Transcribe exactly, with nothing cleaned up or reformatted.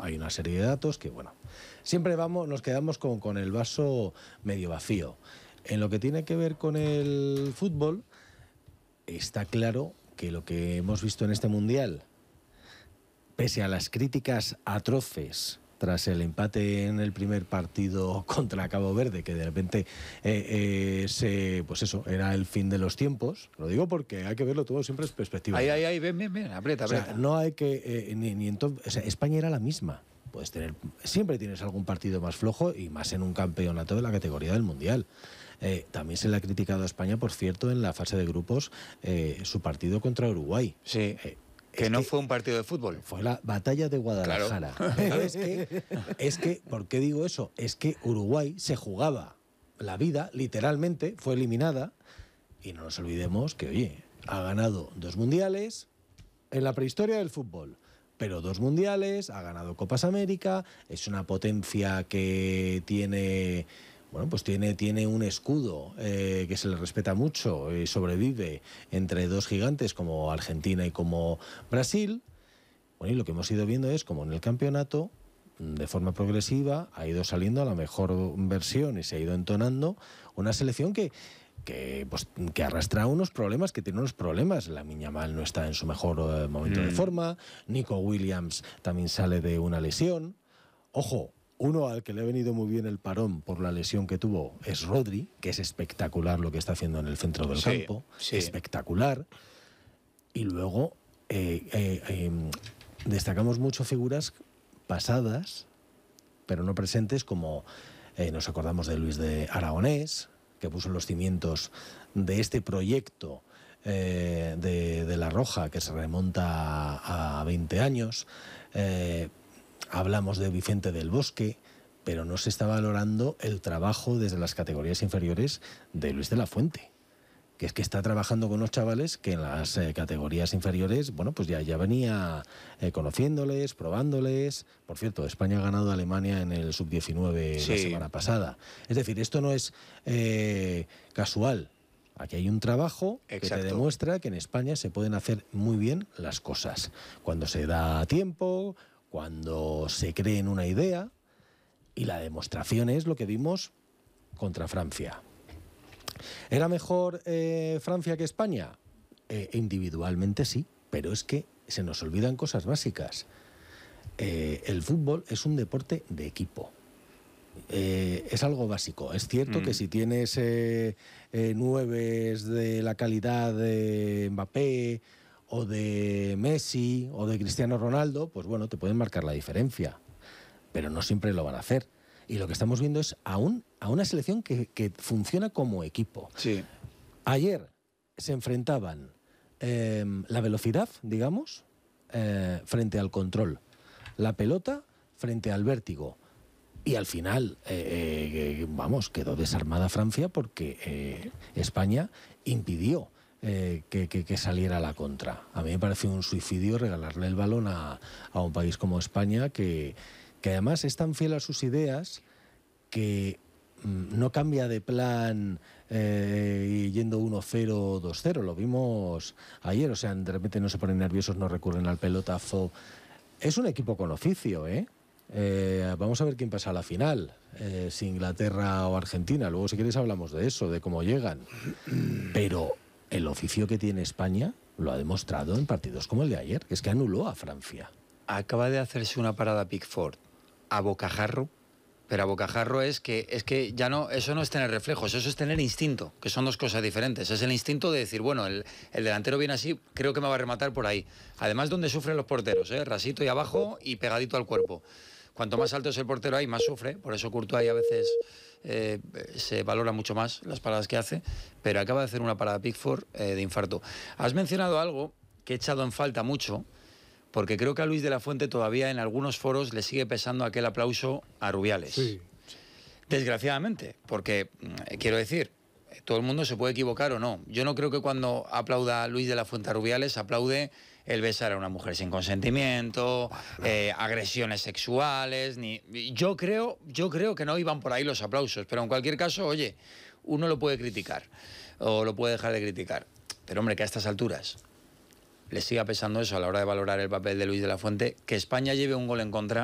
hay una serie de datos que, bueno, siempre vamos, nos quedamos con, con el vaso medio vacío. En lo que tiene que ver con el fútbol, está claro que lo que hemos visto en este Mundial, pese a las críticas atroces tras el empate en el primer partido contra Cabo Verde, que de repente eh, eh, se, pues eso, era el fin de los tiempos, lo digo porque hay que verlo todo siempre en perspectiva. Ahí, ahí, ahí, ven, ven, ven, aprieta, aprieta. O sea, no hay que, eh, ni, ni entonces, o sea, España era la misma. Puedes tener, siempre tienes algún partido más flojo y más en un campeonato de la categoría del Mundial. Eh, también se le ha criticado a España, por cierto, en la fase de grupos, eh, su partido contra Uruguay. Sí. Eh, Que no que fue un partido de fútbol. Fue la batalla de Guadalajara. Claro. Pero es que, es que, ¿por qué digo eso? Es que Uruguay se jugaba la vida, literalmente, fue eliminada. Y no nos olvidemos que, oye, ha ganado dos mundiales en la prehistoria del fútbol. Pero dos mundiales, ha ganado Copas América, es una potencia que tiene... Bueno, pues tiene, tiene un escudo eh, que se le respeta mucho y sobrevive entre dos gigantes como Argentina y como Brasil. Bueno, y lo que hemos ido viendo es como en el campeonato, de forma progresiva, ha ido saliendo a la mejor versión y se ha ido entonando una selección que, que, pues, que arrastra unos problemas, que tiene unos problemas. Lamine Yamal no está en su mejor eh, momento mm. de forma, Nico Williams también sale de una lesión. Ojo, uno al que le ha venido muy bien el parón por la lesión que tuvo es Rodri, que es espectacular lo que está haciendo en el centro del sí, campo, sí. espectacular. Y luego eh, eh, eh, destacamos mucho figuras pasadas, pero no presentes, como eh, nos acordamos de Luis de Aragonés, que puso los cimientos de este proyecto eh, de, de La Roja, que se remonta a, a veinte años. Eh, Hablamos de Vicente del Bosque, pero no se está valorando el trabajo desde las categorías inferiores de Luis de la Fuente, que es que está trabajando con unos chavales que en las eh, categorías inferiores, bueno, pues ya, ya venía eh, conociéndoles, probándoles. Por cierto, España ha ganado a Alemania en el sub diecinueve sí. la semana pasada. Es decir, esto no es eh, casual. Aquí hay un trabajo Exacto. que te demuestra que en España se pueden hacer muy bien las cosas. Cuando se da tiempo, cuando se cree en una idea, y la demostración es lo que vimos contra Francia. ¿Era mejor eh, Francia que España? Eh, individualmente sí, pero es que se nos olvidan cosas básicas. Eh, el fútbol es un deporte de equipo. Eh, es algo básico. Es cierto mm. que si tienes eh, eh, nueves de la calidad de Mbappé o de Messi o de Cristiano Ronaldo, pues bueno, te pueden marcar la diferencia, pero no siempre lo van a hacer. Y lo que estamos viendo es a, un, a una selección que, que funciona como equipo. Sí. Ayer se enfrentaban eh, la velocidad, digamos, eh, frente al control, la pelota frente al vértigo. Y al final, eh, eh, vamos, quedó desarmada Francia porque eh, España impidió Eh, que, que, que saliera a la contra. A mí me parece un suicidio regalarle el balón a, a un país como España, que, que además es tan fiel a sus ideas que mm, no cambia de plan eh, yendo uno cero, dos cero. Lo vimos ayer, o sea, de repente no se ponen nerviosos, no recurren al pelotazo. Es un equipo con oficio, ¿eh? Eh, vamos a ver quién pasa a la final, eh, si Inglaterra o Argentina. Luego, si queréis, hablamos de eso, de cómo llegan. Pero el oficio que tiene España lo ha demostrado en partidos como el de ayer, que es que anuló a Francia. Acaba de hacerse una parada Pickford a bocajarro, pero a bocajarro es que, es que ya no, eso no es tener reflejos, eso es tener instinto, que son dos cosas diferentes. Es el instinto de decir, bueno, el, el delantero viene así, creo que me va a rematar por ahí. Además, donde sufren los porteros, ¿eh? Rasito y abajo y pegadito al cuerpo. Cuanto más alto es el portero ahí, más sufre, por eso Courtois a veces eh, se valora mucho más las paradas que hace, pero acaba de hacer una parada Pickford eh, de infarto. Has mencionado algo que he echado en falta mucho, porque creo que a Luis de la Fuente todavía en algunos foros le sigue pesando aquel aplauso a Rubiales. Sí. Desgraciadamente, porque, quiero decir, todo el mundo se puede equivocar o no. Yo no creo que cuando aplauda a Luis de la Fuente a Rubiales aplaude el besar a una mujer sin consentimiento, eh, agresiones sexuales, ni... Yo creo, yo creo que no iban por ahí los aplausos, pero en cualquier caso, oye, uno lo puede criticar o lo puede dejar de criticar. Pero hombre, que a estas alturas le siga pesando eso a la hora de valorar el papel de Luis de la Fuente, que España lleve un gol en contra,